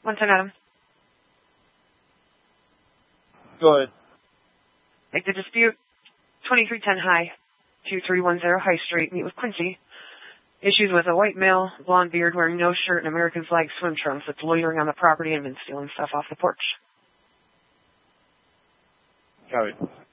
110 Adam. Go ahead. Make the dispute. 2310 High, 2310 High Street. Meet with Quincy. Issues with a white male, blonde beard, wearing no shirt and American flag swim trunks that's loitering on the property and been stealing stuff off the porch. Copy.